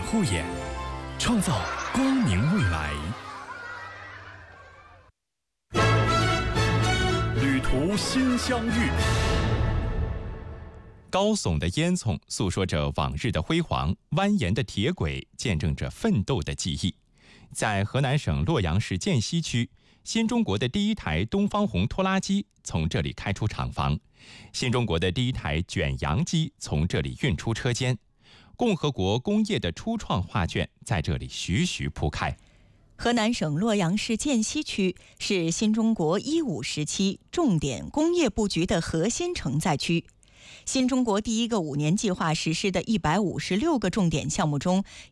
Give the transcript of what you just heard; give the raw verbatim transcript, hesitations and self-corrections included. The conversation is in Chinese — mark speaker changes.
Speaker 1: 护眼，创造光明未来。旅途心相遇。高耸的烟囱诉说着往日的辉煌，蜿蜒的铁轨见证着奋斗的记忆。在河南省洛阳市涧西区，新中国的第一台东方红拖拉机从这里开出厂房，新中国的第一台卷扬机从这里运出车间，共和国工业的初创画卷在这里徐徐铺开。
Speaker 2: 河南省洛阳市涧西区是新中国一五时期重点工业布局的核心承载区。新中国第一个五年计划实施的一百五十六个重点项目中，